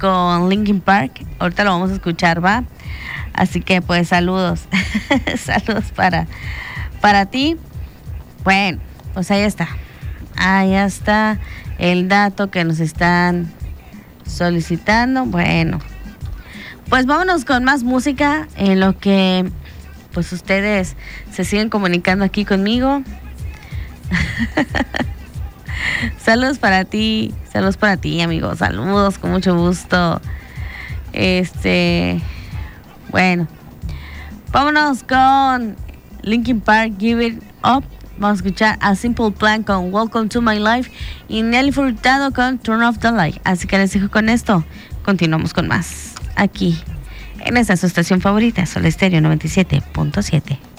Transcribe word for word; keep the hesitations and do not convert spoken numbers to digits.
con Linkin Park. Ahorita lo vamos a escuchar, ¿va? Así que pues saludos. Saludos para, para ti. Bueno, pues ahí está. Ahí está el dato que nos están solicitando. Bueno, pues vámonos con más música en lo que pues ustedes se siguen comunicando aquí conmigo. Saludos para ti, saludos para ti, amigo, saludos, con mucho gusto. Este, bueno, vámonos con Linkin Park, Give It Up. Vamos a escuchar a Simple Plan con Welcome to My Life y Nelly Furtado con Turn Off the Light. Así que les dejo con esto. Continuamos con más aquí en esta su estación favorita, Sol Estéreo noventa y siete punto siete.